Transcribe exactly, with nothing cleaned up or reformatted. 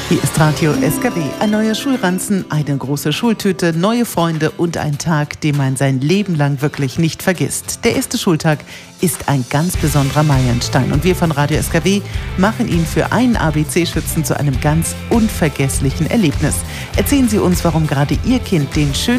Hier ist Radio S K W. Ein neuer Schulranzen, eine große Schultüte, neue Freunde und ein Tag, den man sein Leben lang wirklich nicht vergisst. Der erste Schultag ist ein ganz besonderer Meilenstein und wir von Radio S K W machen ihn für einen A B C-Schützen zu einem ganz unvergesslichen Erlebnis. Erzählen Sie uns, warum gerade Ihr Kind den schönen